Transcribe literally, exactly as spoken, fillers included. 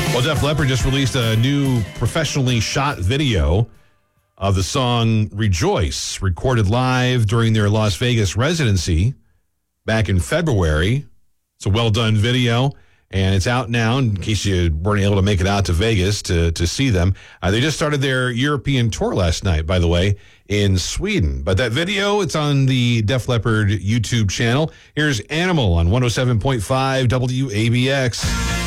Well, Def Leppard just released a new professionally shot video of the song Rejoice, recorded live during their Las Vegas residency back in February. It's a well-done video, and it's out now in case you weren't able to make it out to Vegas to, to see them. Uh, they just started their European tour last night, by the way, in Sweden. But that video, it's on the Def Leppard YouTube channel. Here's Animal on one oh seven point five W A B X.